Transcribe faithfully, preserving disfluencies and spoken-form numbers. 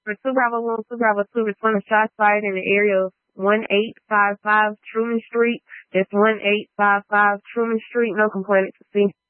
For two Bravo one, two Bravo two, responding shots fired in the area of one eight five five Truman Street. That's one eight five five Truman Street. No complaints to see.